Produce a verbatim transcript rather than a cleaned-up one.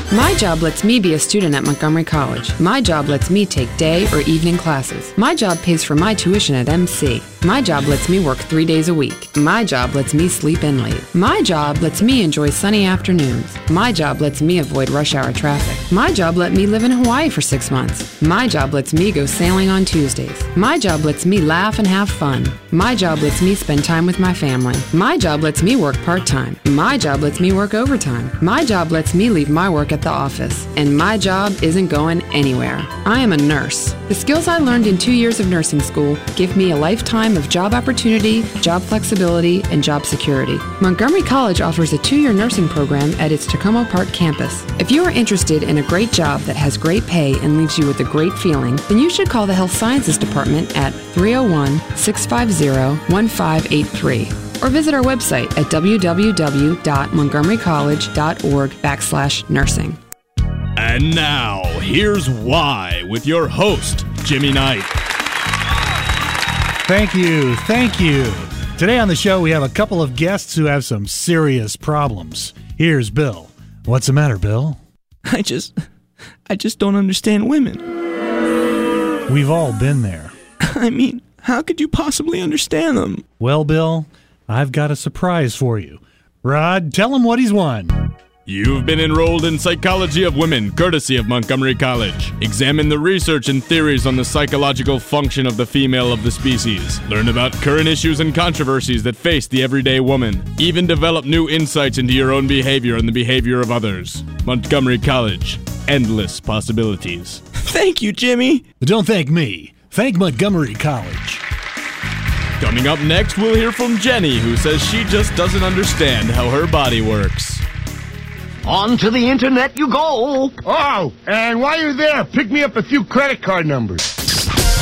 My job lets me be a student at Montgomery College. My job lets me take day or evening classes. My job pays for my tuition at M C. My job lets me work three days a week. My job lets me sleep in late. My job lets me enjoy sunny afternoons. My job lets me avoid rush hour traffic. My job let me live in Hawaii for six months. My job lets me go sailing on Tuesdays. My job lets me laugh and have fun. My job lets me spend time with my family. My job lets me work part-time. My job lets me work overtime. My job lets me leave my work at the office. And my job isn't going anywhere. I am a nurse. The skills I learned in two years of nursing school give me a lifetime of job opportunity, job flexibility, and job security. Montgomery College offers a two-year nursing program at its Tacoma Park campus. If you are interested in a great job that has great pay and leaves you with a great feeling, then you should call the Health Sciences Department at three oh one, six five zero, one five eight three or visit our website at www.montgomerycollege.org backslash nursing. And now, here's Why with your host, Jimmy Knight. Thank you, thank you. Today on the show, we have a couple of guests who have some serious problems. Here's Bill. What's the matter, Bill? I just, I just don't understand women. We've all been there. I mean, how could you possibly understand them? Well, Bill, I've got a surprise for you. Rod, tell him what he's won. You've been enrolled in Psychology of Women, courtesy of Montgomery College. Examine the research and theories on the psychological function of the female of the species. Learn about current issues and controversies that face the everyday woman. Even develop new insights into your own behavior and the behavior of others. Montgomery College. Endless possibilities. Thank you, Jimmy. Don't thank me. Thank Montgomery College. Coming up next, we'll hear from Jenny, who says she just doesn't understand how her body works. On to the internet you go. Oh, and while you're there, pick me up a few credit card numbers.